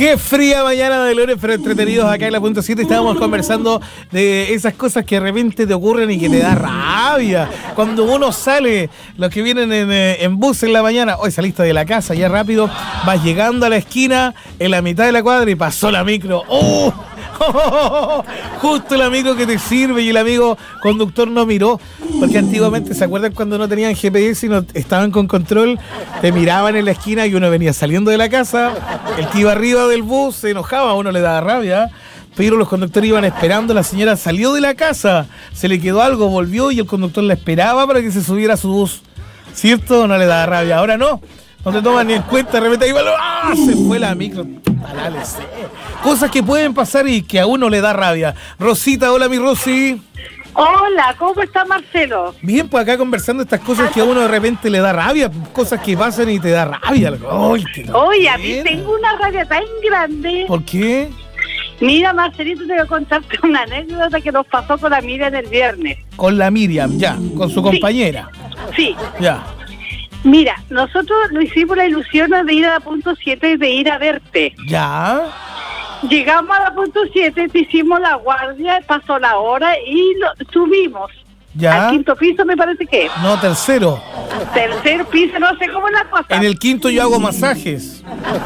Qué fría mañana de lunes, pero entretenidos acá en la punto 7. Estábamos conversando de esas cosas que de repente te ocurren y que te da rabia. Cuando uno sale, los que vienen en bus en la mañana, hoy saliste de la casa ya rápido, vas llegando a la esquina en la mitad de la cuadra y pasó la micro. ¡Oh! Justo el amigo que te sirve y el amigo conductor no miró, porque antiguamente, ¿se acuerdan cuando no tenían GPS y no estaban con control? Te miraban en la esquina y uno venía saliendo de la casa, el que iba arriba del bus se enojaba, a uno le daba rabia, pero los conductores iban esperando, la señora salió de la casa, se le quedó algo, volvió y el conductor la esperaba para que se subiera a su bus, ¿cierto? No le daba rabia, ahora no te toman ni en cuenta, de repente ahí ¡ah! Se fue la micro. Cosas que pueden pasar y que a uno le da rabia. Rosita, hola mi Rosy. Hola, ¿cómo está Marcelo? Bien, pues acá conversando estas cosas que a uno de repente le da rabia, cosas que pasan y te da rabia. Oye, a mí tengo una rabia tan grande. ¿Por qué? Mira, Marcelito, te voy a contarte una anécdota que nos pasó con la Miriam el viernes. Con la Miriam, ya, con su compañera. Sí. Ya. Mira, nosotros nos hicimos la ilusión de ir a la punto 7 y de ir a verte. Ya. Llegamos a la punto 7, te hicimos la guardia, pasó la hora y subimos. Ya. Al quinto piso me parece que es. No, tercero. Tercer piso, no sé cómo es la cosa. En el quinto yo hago masajes.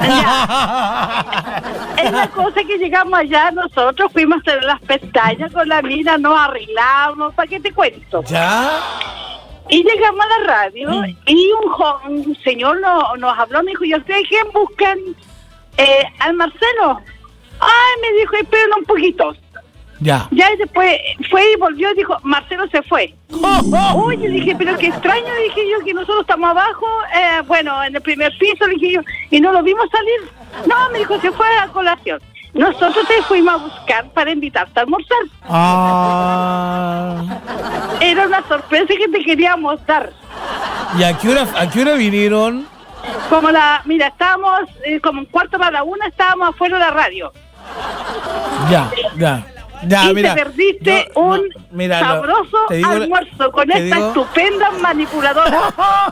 Es la cosa que llegamos allá, nosotros fuimos a hacer las pestañas con la Mira, nos arreglamos, ¿para qué te cuento? Ya. Y llegamos a la radio y un señor nos habló, me dijo, ¿y ustedes quién buscan? Al Marcelo. Ay, me dijo, esperen un poquito. Ya. Ya y después fue y volvió y dijo, Marcelo se fue. Oye, dije, pero qué extraño, dije yo, que nosotros estamos abajo, bueno, en el primer piso, dije yo, y no lo vimos salir. No, me dijo, se fue a la colación. Nosotros te fuimos a buscar para invitarte a almorzar. Era una sorpresa que te queríamos dar. ¿Y a qué hora vinieron? Mira, estábamos como un cuarto para la una, estábamos afuera de la radio. Ya. Y mira, te perdiste un sabroso almuerzo con esta estupenda manipuladora.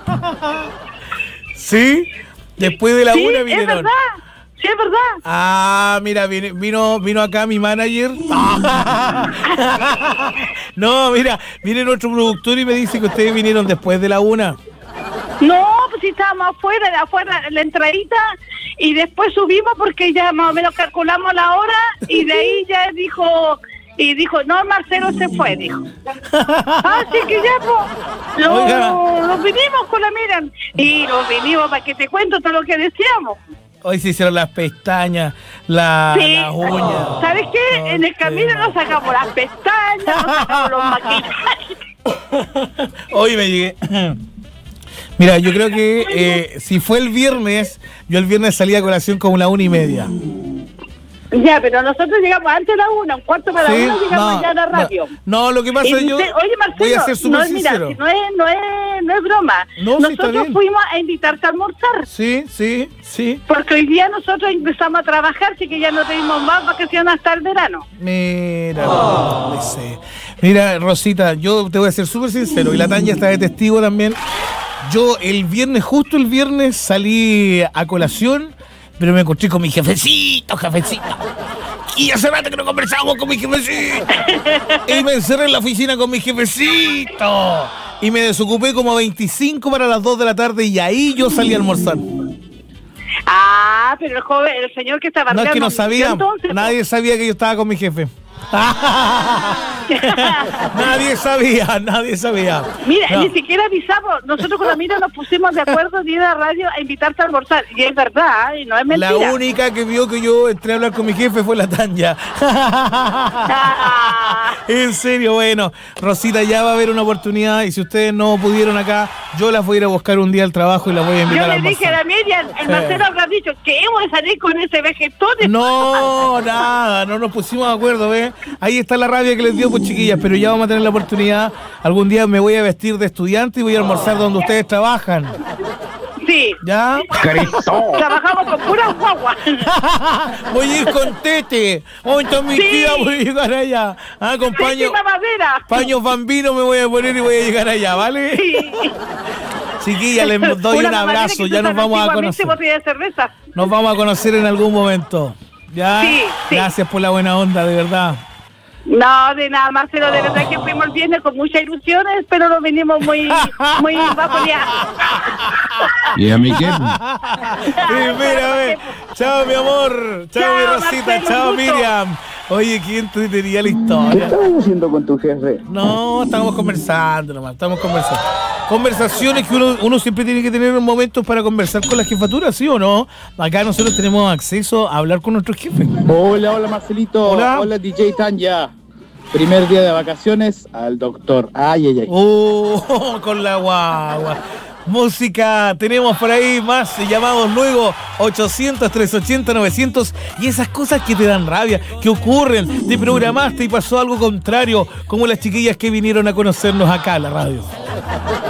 ¿Sí? Después de la una vinieron. Es verdad. Sí, es verdad. Mira, vino acá mi manager. No, mira, viene nuestro productor y me dice que ustedes vinieron después de la una. No, pues sí, estábamos afuera, en la entradita, y después subimos porque ya más o menos calculamos la hora, y de ahí ya dijo, no, Marcelo se fue, dijo. Así que ya, pues, nos vinimos con la Miriam, y nos vinimos para que te cuento todo lo que decíamos. Hoy se hicieron las pestañas, las uñas. ¿Sabes qué? En el camino nos sacamos las pestañas, nos sacamos los maquillajes. Hoy me llegué. Mira, yo creo que si fue el viernes, yo el viernes salí a colación como 1:30. Ya, pero nosotros llegamos antes de la una, un cuarto para la una, llegamos allá a la radio. No, lo que pasa es yo... Oye, Marcelo, voy a ser súper sincero. Mira, no es broma. No, nosotros fuimos a invitarte a almorzar. Sí. Porque hoy día nosotros empezamos a trabajar, así que ya no tenemos más vacaciones hasta el verano. Mira, no sé. Mira, Rosita, yo te voy a ser súper sincero, y la Tanya está de testigo también. Yo justo el viernes salí a colación, pero me encontré con mi jefecito. Y hace rato que no conversábamos con mi jefecito. Y me encerré en la oficina con mi jefecito. Y me desocupé como 25 para las 2 de la tarde y ahí yo salí a almorzar. Pero el señor que estaba... No, es que no sabía, entonces, nadie sabía que yo estaba con mi jefe. Nadie sabía. Mira, ni siquiera avisamos. Nosotros con la Mira nos pusimos de acuerdo de ir a la radio a invitarte a almorzar. Y es verdad, y no es mentira. La única que vio que yo entré a hablar con mi jefe fue la Tanya. En serio, bueno, Rosita, ya va a haber una oportunidad y si ustedes no pudieron acá, yo las voy a ir a buscar un día al trabajo y las voy a invitar a almorzar. Yo le dije a la Miriam, el Marcelo habrá dicho que hemos de salir con ese vegetón. No, nada, no nos pusimos de acuerdo, ¿ves? Ahí está la rabia que les dio, pues chiquillas, pero ya vamos a tener la oportunidad. Algún día me voy a vestir de estudiante y voy a almorzar donde ustedes trabajan. Sí. ¿Ya? Trabajamos con puras guaguas. Voy a ir con Tete. Hoy está mi tía, voy a llegar allá. Con paños bambinos me voy a poner y voy a llegar allá, ¿vale? Sí. Chiquilla, les doy un abrazo, ya nos vamos a conocer. Botella de cerveza. nos vamos a conocer en algún momento. ¿Ya? Sí. Gracias por la buena onda, de verdad. No, de nada, Marcelo, de verdad que fuimos el viernes con muchas ilusiones, pero nos venimos muy bajoneados. ¿Y a mí qué? Sí, mira. Chao, mi amor. Chao, mi Rosita. Marcelo, Chao, un gusto. Miriam. Oye, qué entretenida la ¿Qué historia. estabas haciendo con tu jefe? No, estamos conversando nomás, Conversaciones que uno siempre tiene que tener momentos para conversar con la jefatura, ¿sí o no? Acá nosotros tenemos acceso a hablar con nuestros jefes. Hola Marcelito. Hola. DJ Tanya. Primer día de vacaciones al doctor. Ay. Con la guagua. Música, tenemos por ahí más llamados luego, 800-380-900, y esas cosas que te dan rabia, que ocurren, te programaste y pasó algo contrario, como las chiquillas que vinieron a conocernos acá a la radio.